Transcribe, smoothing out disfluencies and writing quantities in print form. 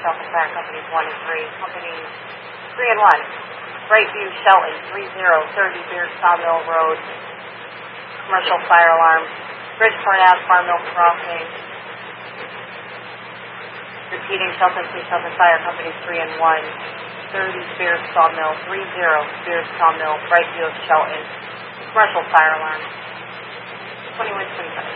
Shelton Fire Companies 1 and 3. Companies 3 and 1. Brightview Shelton 3030 Beard Sawmill Road. Commercial fire alarm. Bridgeport Ave, Farm Mill Crossing. Repeating, Shelton Police, Shelton Fire Companies 3 and 1. 30 Beard Sawmill, 30 Beard Sawmill, Brightview of Shelton. Commercial fire alarm. 2125.